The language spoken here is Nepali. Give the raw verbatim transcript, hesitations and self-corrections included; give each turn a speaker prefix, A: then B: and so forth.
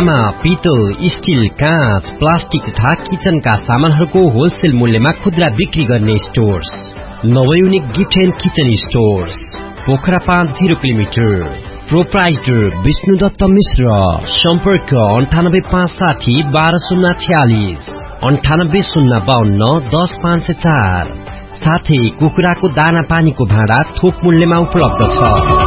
A: तामा, पितल, स्टील, काँच, प्लास्टिक तथा किचनका सामानहरूको होलसेल मूल्यमा खुद्रा बिक्री गर्ने stores नवयुनिक gift and kitchen stores, Pokhara पाँच zero kilometre. Proprietor Vishnu Dutt मिश्र। सम्पर्क अन्ठानब्बे पाँच साठी बाह्र शून्य छयालिस, अन्ठानब्बे शून्य बाहन्न दस पाँच सय चार। साथै कुखुराको दाना पानीको भाँडा थोक मूल्यमा उपलब्ध छ।